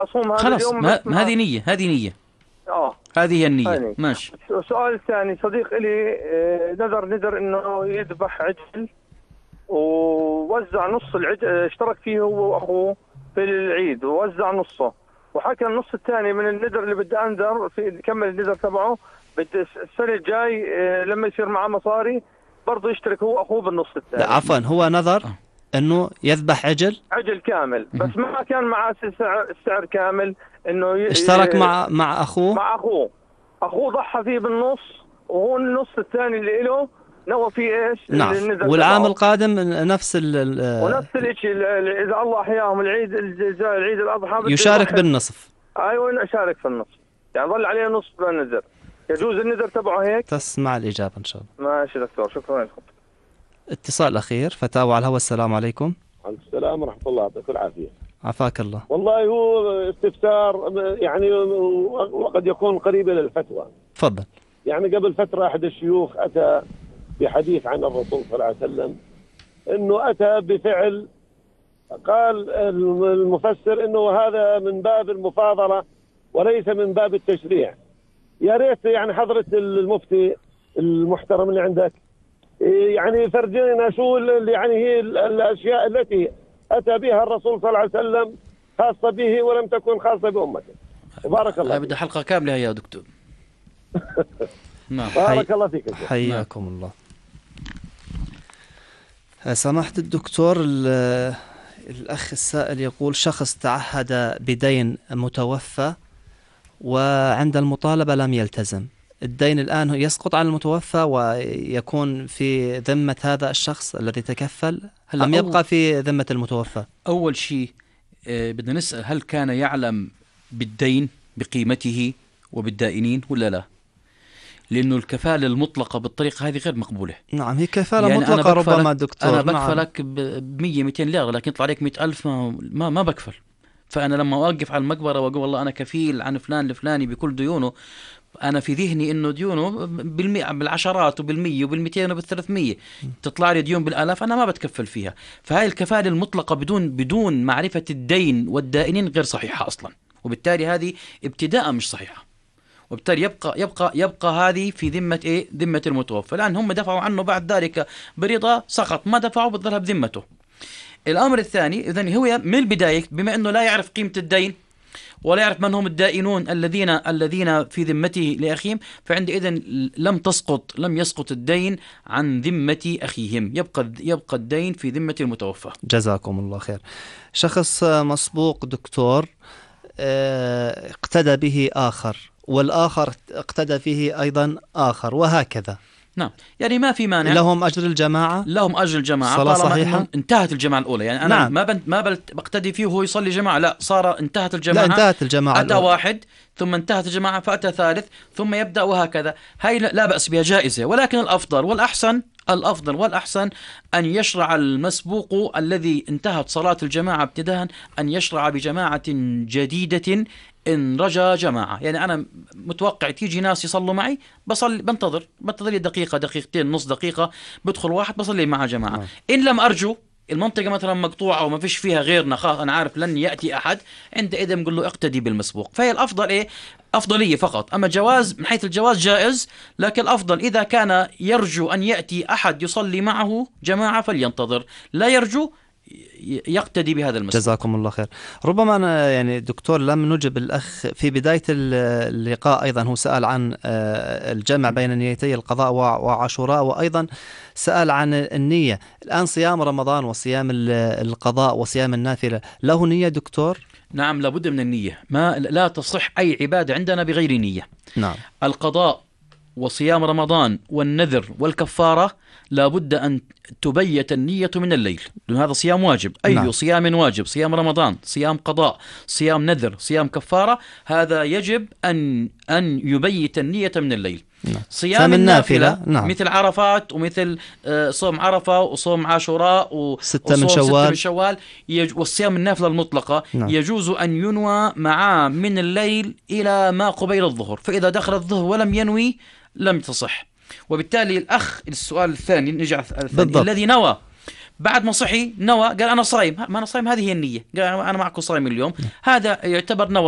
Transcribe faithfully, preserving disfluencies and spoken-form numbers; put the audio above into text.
أصوم هذا خلاص، اليوم ما بس مع... هذه نية، هذه نية، آه هذه هي النية. يعني. ماشي. السؤال الثاني، صديق إلي آه، نذر نذر إنه يذبح عجل، ووزع نص العجل، اشترك فيه هو وأخوه في العيد ووزع نصه، وحكى النص الثاني من النذر اللي بدي أنذر في كمل النذر تبعه، بدي السنة الجاي آه، لما يصير معه مصاري برضه يشترك هو وأخوه بالنص الثاني. لا عفوا، هو نذر انه يذبح عجل عجل كامل، بس ما كان معه سعر, السعر كامل، انه ي... اشترك مع مع اخوه مع اخوه اخوه ضحى فيه بالنص، وهو النص الثاني اللي له نوى فيه ايش؟ نعم. النذر والعام تبعه. القادم نفس ال ونفس الشيء اذا الله احياهم العيد العيد الاضحى يشارك بالنصف. ايوه يشارك في النصف، يعني ظل عليه نص النذر. يجوز النذر تبعه هيك؟ تسمع الاجابه ان شاء الله. ماشي دكتور، شكرا لكم. اتصال اخير، فتاوى على الهواء. السلام عليكم. عليكم السلام ورحمة الله، يعطيك العافية. عافاك الله. والله هو استفسار يعني وقد يكون قريب إلى الفتوى. تفضل. يعني قبل فترة أحد الشيوخ أتى بحديث عن الرسول صلى الله عليه وسلم، إنه أتى بفعل قال المفسر إنه هذا من باب المفاضلة وليس من باب التشريع. يا ريت يعني حضرة المفتي المحترم اللي عندك يعني فرجينا شو اللي يعني هي الأشياء التي أتى بها الرسول صلى الله عليه وسلم خاصة به ولم تكن خاصة بأمته. بارك الله. بدها حلقة كاملة يا دكتور. نعم. بارك الله فيك. حياكم الله. سماحة الدكتور، الأخ السائل يقول شخص تعهد بدين متوفى وعند المطالبة لم يلتزم، الدين الآن يسقط على المتوفى ويكون في ذمة هذا الشخص الذي تكفل أم يبقى في ذمة المتوفى؟ أول شيء آه بدنا نسأل هل كان يعلم بالدين بقيمته وبالدائنين ولا لا؟ لأنه الكفالة المطلقة بالطريقة هذه غير مقبولة. نعم، هي كفالة يعني مطلقة ربما دكتور. أنا بكفلك بمية مئتين ليرة، لكن يطلع عليك مئة ألف ما, ما, ما بكفل. فأنا لما أوقف على المقبرة وأقول والله أنا كفيل عن فلان لفلاني بكل ديونه، أنا في ذهني إنه ديونه بالمئة بالعشرات وبالمية وبالمئتين وبالثلاثمية، تطلع لي ديون بالآلاف أنا ما بتكفل فيها. فهاي الكفالة المطلقة بدون بدون معرفة الدين والدائنين غير صحيحة أصلا، وبالتالي هذه ابتداء مش صحيحة، وبالتالي يبقى يبقى يبقى هذه في ذمة إيه؟ ذمة المتوفى. لأن هم دفعوا عنه بعد ذلك برضا سقط، ما دفعوا بتظلها بذمته. الأمر الثاني، إذن هو من البداية بما أنه لا يعرف قيمة الدين ولا يعرف من هم الدائنون الذين الذين في ذمته لأخيهم، فعندئذ لم تسقط لم يسقط الدين عن ذمة أخيهم، يبقى يبقى الدين في ذمة المتوفى. جزاكم الله خير. شخص مسبوق دكتور اقتدى به آخر، والآخر اقتدى فيه أيضا آخر، وهكذا. نعم، يعني ما في مانع. لهم أجر الجماعة. لهم أجر الجماعة صلاة صحيحة. انتهت الجماعة الأولى، يعني أنا نعم. ما بنت ما بقتدي فيه وهو يصلي جماعة، لا صار انتهت الجماعة. لا انتهت الجماعة أتى الأولى. واحد ثم انتهت الجماعة فأتى ثالث ثم يبدأ، وهكذا. هاي لا بأس بها، جائزة، ولكن الأفضل والأحسن الأفضل والأحسن أن يشرع المسبوق الذي انتهت صلاة الجماعة ابتداء أن يشرع بجماعة جديدة إن رجا جماعة. يعني أنا متوقع تيجي ناس يصلوا معي، بصلي بنتظر بنتظر دقيقة دقيقتين نص دقيقة، بدخل واحد بصلي مع جماعة. م. إن لم أرجو المنطقة مثلا مقطوعة وما فيش فيها غيرنا، خلاص أنا عارف لن يأتي أحد، عندئذ نقول له اقتدي بالمسبوق. فهي الأفضل إيه؟ أفضلية فقط. أما جواز من حيث الجواز جائز، لكن الأفضل إذا كان يرجو أن يأتي أحد يصلي معه جماعة فلينتظر، لا يرجو يقتدي بهذا المسبوق. جزاكم الله خير. ربما أنا يعني دكتور لم نجب الأخ في بداية اللقاء، أيضا هو سأل عن الجمع بين نيتي القضاء وعاشوراء، وأيضا سأل عن النية. الآن صيام رمضان وصيام القضاء وصيام النافلة له نية دكتور؟ نعم، لابد من النية. ما لا تصح أي عبادة عندنا بغير نية. نعم. القضاء وصيام رمضان والنذر والكفارة لابد أن تبيت النية من الليل، لأن هذا صيام واجب. أي نعم. صيام واجب، صيام رمضان، صيام قضاء، صيام نذر، صيام كفارة، هذا يجب أن أن يبيت النية من الليل. نعم. صيام النافلة نعم. مثل عرفات ومثل صوم عرفة وصوم عاشوراء وستة من شوال, من شوال يج... والصيام النافلة المطلقة نعم. يجوز أن ينوى معاه من الليل إلى ما قبيل الظهر، فإذا دخل الظهر ولم ينوي لم تصح. وبالتالي الأخ السؤال الثاني نرجع الثاني الذي نوى بعد ما صحي نوى قال أنا صايم، ما أنا صايم، هذه هي النية، قال أنا معكم صايم اليوم، هذا يعتبر نوى